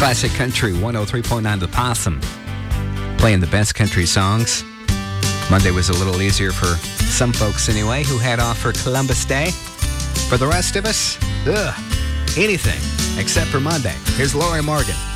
Classic Country 103.9 The Possum. Playing the best country songs. Monday was a little easier for some folks anyway who had off for Columbus Day. For the rest of us, anything except for Monday. Here's Lori Morgan.